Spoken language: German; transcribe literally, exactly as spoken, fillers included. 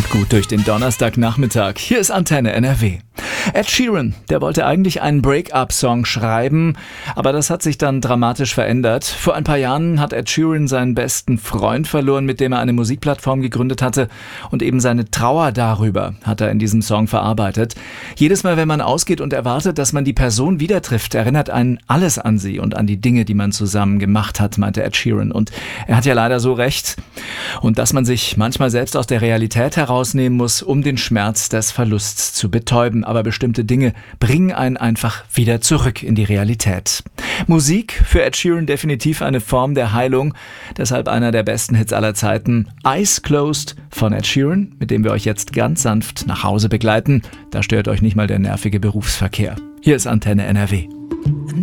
gut durch den Donnerstagnachmittag. Hier ist Antenne N R W. Ed Sheeran, der wollte eigentlich einen Break-up-Song schreiben, aber das hat sich dann dramatisch verändert. Vor ein paar Jahren hat Ed Sheeran seinen besten Freund verloren, mit dem er eine Musikplattform gegründet hatte, und eben seine Trauer darüber hat er in diesem Song verarbeitet. Jedes Mal, wenn man ausgeht und erwartet, dass man die Person wieder trifft, erinnert einen alles an sie und an die Dinge, die man zusammen gemacht hat, meinte Ed Sheeran. Und er hat ja leider so recht. Und dass man sich manchmal selbst aus der Realität herausnehmen muss, um den Schmerz des Verlusts zu betäuben. Aber bestimmte Dinge bringen einen einfach wieder zurück in die Realität. Musik für Ed Sheeran definitiv eine Form der Heilung. Deshalb einer der besten Hits aller Zeiten. Eyes Closed von Ed Sheeran, mit dem wir euch jetzt ganz sanft nach Hause begleiten. Da stört euch nicht mal der nervige Berufsverkehr. Hier ist Antenne N R W.